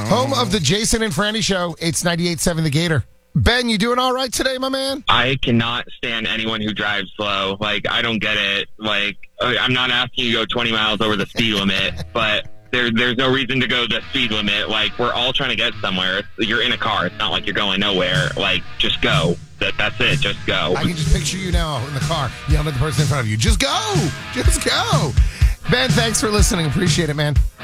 Home of the Jason and Franny Show. It's 98.7 The Gator. Ben, you doing all right today, my man? I cannot stand anyone who drives slow. Like, I don't get it. Like, I'm not asking you to go 20 miles over the speed limit, but there's no reason to go the speed limit. Like, we're all trying to get somewhere. You're in a car. It's not like you're going nowhere. Like, just go. That's it. Just go. I can just picture you now in the car yelling at the person in front of you. Just go. Just go. Ben, thanks for listening. Appreciate it, man.